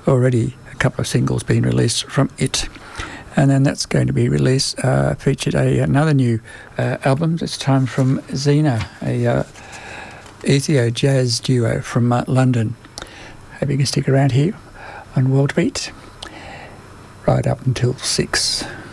already a couple of singles being released from it. And then that's going to be released, featured another new album, this time from Xena, a Ethio jazz duo from London. Hope you can stick around here on World Beat right up until 6.